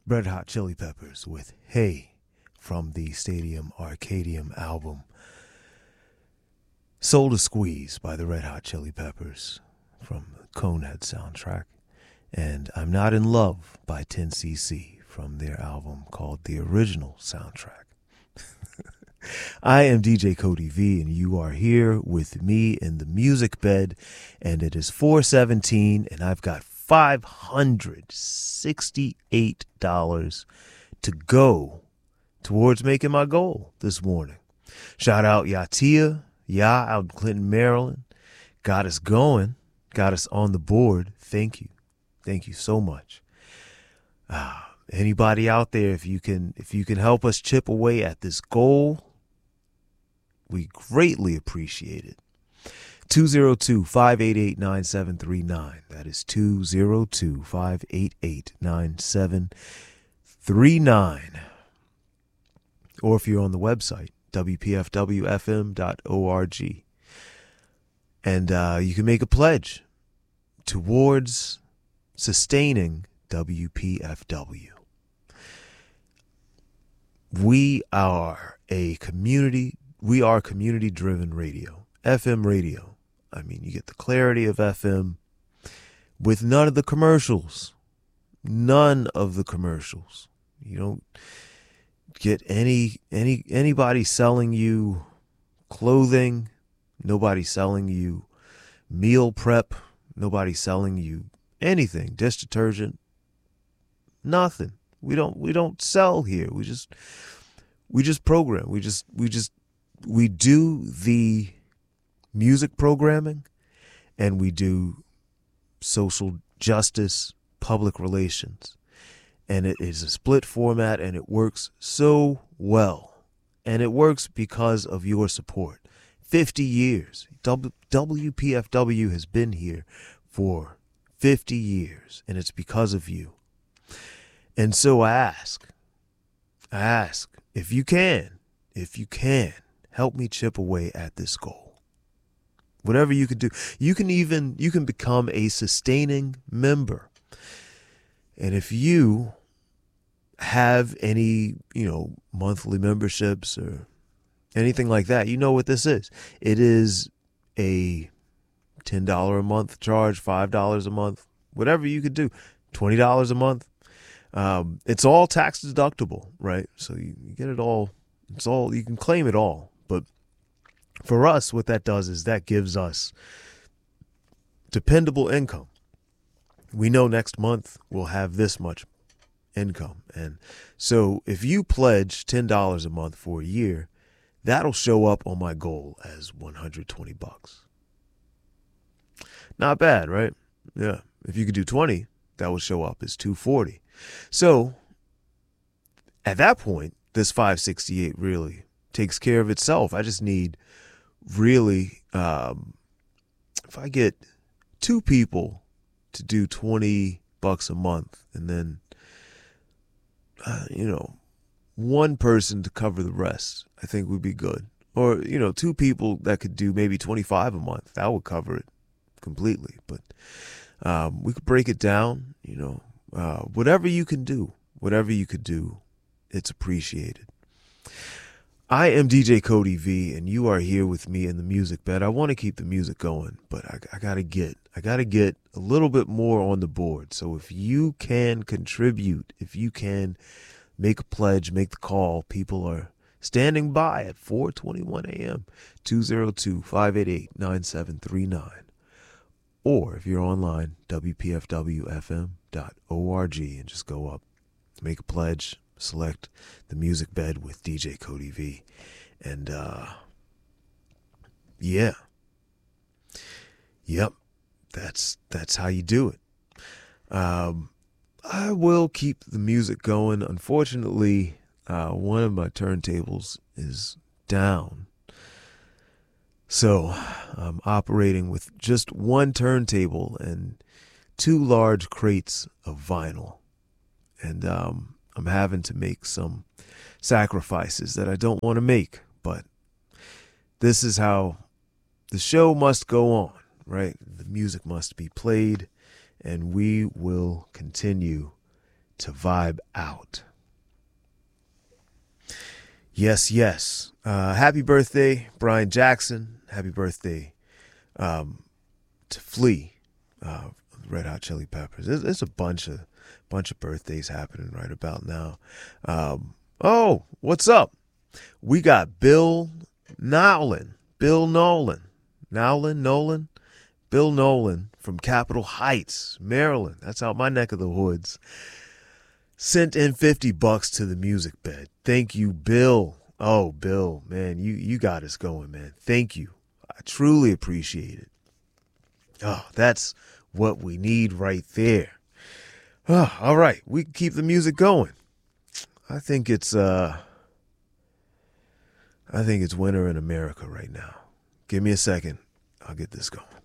Red Hot Chili Peppers with Hey from the Stadium Arcadium album. Soul to Squeeze by the Red Hot Chili Peppers from the Conehead soundtrack. And I'm Not in Love by 10cc from their album called The Original Soundtrack. I am DJ Cody V, and you are here with me in the music bed, and it is 4:17, and I've got $568 to go towards making my goal this morning. Shout out Yatia, out in Clinton, Maryland. Got us going, got us on the board. Thank you. Thank you so much. Anybody out there, if you can help us chip away at this goal, we greatly appreciate it. 202-588-9739. That is 202-588-9739. Or if you're on the website, wpfwfm.org. And you can make a pledge towards sustaining WPFW. We are community-driven radio, FM radio. I mean, you get the clarity of FM with none of the commercials. None of the commercials. You don't get anybody selling you clothing, nobody selling you meal prep, nobody selling you anything, dish detergent, nothing. We don't sell here. We just program. We do the music programming, and we do social justice, public relations. And it is a split format, and it works so well. And it works because of your support. 50 years. WPFW has been here for 50 years, and it's because of you. And so I ask, if you can, help me chip away at this goal. Whatever you can do. You can become a sustaining member. And if you have any, monthly memberships or anything like that, you know what this is. It is a $10 a month charge, $5 a month, whatever you could do, $20 a month. It's all tax deductible, right? So you get it all. It's all, you can claim it all. But for us, what that does is that gives us dependable income. We know next month we'll have this much income. And so if you pledge $10 a month for a year, that'll show up on my goal as $120. Not bad, right? Yeah. If you could do 20, that would show up as $240. So at that point, this 568 really takes care of itself. I just need really, if I get two people to do $20 a month, and then, one person to cover the rest, I think would be good. Or, two people that could do maybe $25 a month. That would cover it completely. But we could break it down, whatever you can do, it's appreciated. I am DJ Cody V, and you are here with me in the music bed. I want to keep the music going, but I gotta get a little bit more on the board. So if you can contribute, if you can make a pledge, make the call, people are standing by at 4:21 a.m. 202-588-9739. Or if you're online, wpfwfm.org, and just go up, make a pledge, select the music bed with DJ Cody V. And, yeah. Yep. That's how you do it. I will keep the music going. Unfortunately, one of my turntables is down. So I'm operating with just one turntable and two large crates of vinyl. And I'm having to make some sacrifices that I don't want to make. But this is how the show must go on, right? The music must be played, and we will continue to vibe out. Yes, yes. Happy birthday, Brian Jackson. Happy birthday to Flea, Red Hot Chili Peppers. There's a bunch of birthdays happening right about now. Oh, what's up? We got Bill Nolan from Capitol Heights, Maryland. That's out my neck of the woods. Sent in $50 to the music bed. Thank you, Bill. Oh, Bill, man, you got us going, man. Thank you. I truly appreciate it. Oh, that's what we need right there. Oh, all right, we can keep the music going. I think it's winter in America right now. Give me a second. I'll get this going.